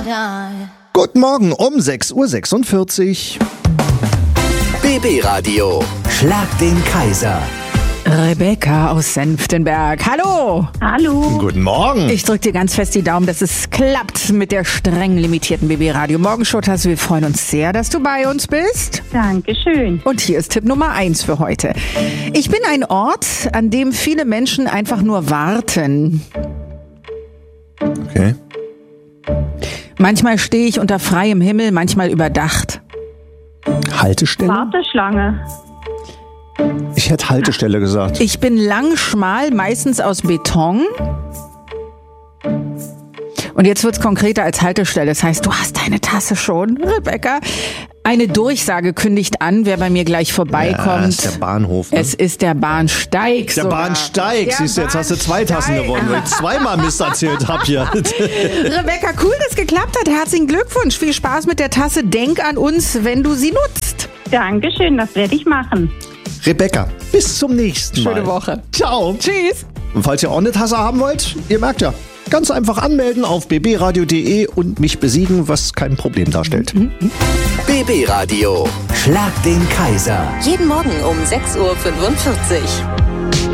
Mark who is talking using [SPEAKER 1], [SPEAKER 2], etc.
[SPEAKER 1] Guten Morgen um 6:46 Uhr.
[SPEAKER 2] BB Radio. Schlag den Kaiser.
[SPEAKER 3] Rebecca aus Senftenberg. Hallo!
[SPEAKER 4] Hallo.
[SPEAKER 1] Guten Morgen.
[SPEAKER 3] Ich drücke dir ganz fest die Daumen, dass es klappt mit der streng limitierten BB Radio Morgenshow-Tasse. Wir freuen uns sehr, dass du bei uns bist.
[SPEAKER 4] Dankeschön.
[SPEAKER 3] Und hier ist Tipp Nummer 1 für heute. Ich bin ein Ort, an dem viele Menschen einfach nur warten.
[SPEAKER 1] Okay.
[SPEAKER 3] Manchmal stehe ich unter freiem Himmel, manchmal überdacht.
[SPEAKER 1] Haltestelle?
[SPEAKER 4] Warteschlange.
[SPEAKER 1] Ich hätte Haltestelle gesagt.
[SPEAKER 3] Ich bin lang, schmal, meistens aus Beton. Und jetzt wird's konkreter als Haltestelle. Das heißt, du hast deine Tasse schon, Rebecca. Eine Durchsage kündigt an, wer bei mir gleich vorbeikommt.
[SPEAKER 1] Ja, ist der Bahnhof. Ne?
[SPEAKER 3] Es ist der Bahnsteig.
[SPEAKER 1] Der Bahnsteig. Siehst du, jetzt hast du 2 Tassen gewonnen, weil ich zweimal Mist erzählt habe hier.
[SPEAKER 3] Rebecca, cool, dass es geklappt hat. Herzlichen Glückwunsch. Viel Spaß mit der Tasse. Denk an uns, wenn du sie nutzt.
[SPEAKER 4] Dankeschön, das werde ich machen.
[SPEAKER 1] Rebecca, bis zum nächsten Mal.
[SPEAKER 3] Schöne Woche.
[SPEAKER 1] Ciao.
[SPEAKER 3] Tschüss.
[SPEAKER 1] Und falls ihr auch eine Tasse haben wollt, ihr merkt ja, ganz einfach anmelden auf bbradio.de und mich besiegen, was kein Problem darstellt.
[SPEAKER 2] BB Radio. Schlag den Kaiser.
[SPEAKER 5] Jeden Morgen um 6:45 Uhr.